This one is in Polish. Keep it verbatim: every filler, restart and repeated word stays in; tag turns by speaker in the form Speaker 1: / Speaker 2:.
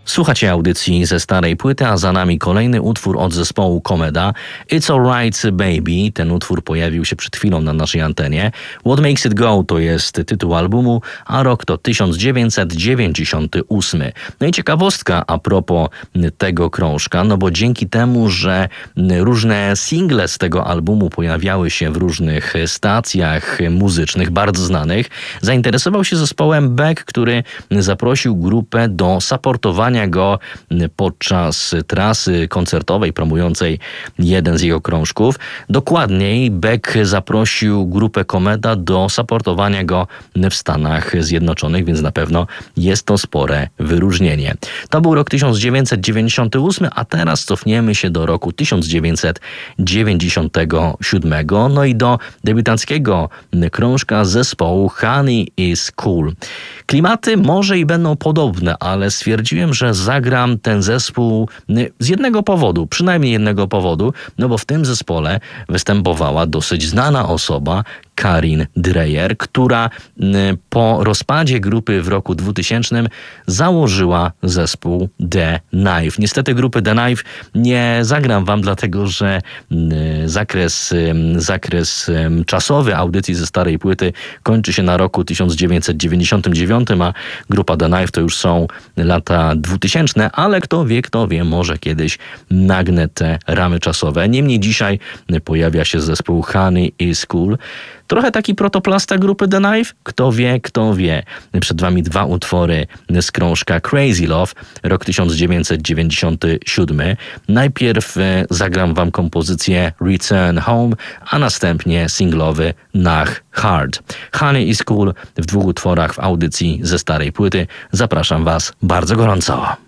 Speaker 1: Słuchacie audycji ze starej płyty, a za nami kolejny utwór od zespołu Komeda. It's Alright Baby. Ten utwór pojawił się przed chwilą na naszej antenie. What Makes It Go to jest tytuł albumu, a rok to tysiąc dziewięćset dziewięćdziesiąty ósmy. No i ciekawostka a propos tego krążka, no bo dzięki temu, że różne single z tego albumu pojawiały się w różnych stacjach muzycznych, bardzo znanych, zainteresował się zespołem Beck, który zaprosił grupę do supportowania go podczas trasy koncertowej promującej jeden z jego krążków. Dokładniej Beck zaprosił grupę Komeda do supportowania go w Stanach Zjednoczonych, więc na pewno jest to spore wyróżnienie. To był rok tysiąc dziewięćset dziewięćdziesiąty ósmy, a teraz cofniemy się do roku tysiąc dziewięćset dziewięćdziesiątego siódmego, no i do debiutanckiego krążka zespołu Honey is Cool. Klimaty może i będą podobne, ale stwierdziłem, że zagram ten zespół z jednego powodu, przynajmniej jednego powodu, no bo w tym zespole występowała dosyć znana osoba, Karin Dreyer, która po rozpadzie grupy w roku dwutysięcznym założyła zespół The Knife. Niestety grupy The Knife nie zagram wam, dlatego że zakres, zakres czasowy audycji ze starej płyty kończy się na roku tysiąc dziewięćset dziewięćdziesiątym dziewiątym, a grupa The Knife to już są lata dwutysięczne, ale kto wie, kto wie, może kiedyś nagnę te ramy czasowe. Niemniej dzisiaj pojawia się zespół Honey is Cool. Trochę taki protoplasta grupy The Knife? Kto wie, kto wie. Przed wami dwa utwory z krążka Crazy Love, rok tysiąc dziewięćset dziewięćdziesiąty siódmy. Najpierw zagram wam kompozycję Return Home, a następnie singlowy Nach Hard. Honey is Cool w dwóch utworach w audycji ze starej płyty. Zapraszam was bardzo gorąco.